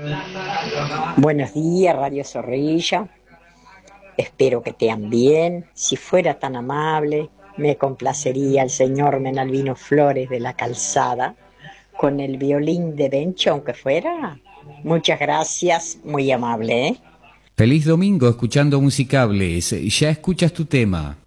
Buenos días, Radio Zorrilla. Espero que estén bien. Si fuera tan amable, me complacería el señor Menalvino Flores de la Calzada con el violín de Bencho, aunque fuera. Muchas gracias, muy amable, ¿eh? Feliz domingo escuchando Musicables. Ya escuchas tu tema.